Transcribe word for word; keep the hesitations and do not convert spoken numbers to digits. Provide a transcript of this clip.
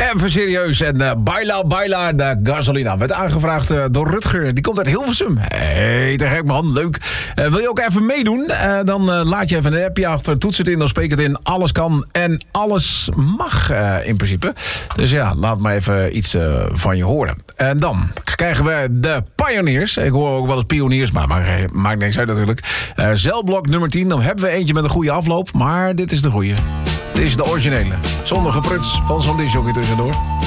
Even serieus. En uh, Baila Baila de Gasolina werd aangevraagd uh, door Rutger. Die komt uit Hilversum. Hey, te gek man, leuk. Uh, wil je ook even meedoen? Uh, dan uh, laat je even een appje achter. Toets het in, dan spreek het in. Alles kan en alles mag uh, in principe. Dus ja, laat maar even iets uh, van je horen. En dan krijgen we de Pioneers. Ik hoor ook wel eens pioniers, maar maakt, maakt niks uit natuurlijk. Uh, Zeilblok nummer tien. Dan hebben we eentje met een goede afloop. Maar dit is de goede. Dit is de originele. Zonder gepruts van zo'n disjockey tussendoor.